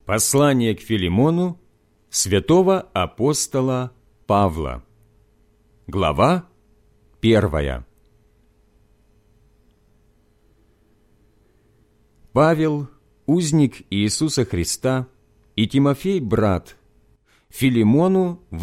Послание к Филимону святого апостола Павла. Глава 1. Павел, узник Иисуса Христа, и Тимофей, брат, Филимону,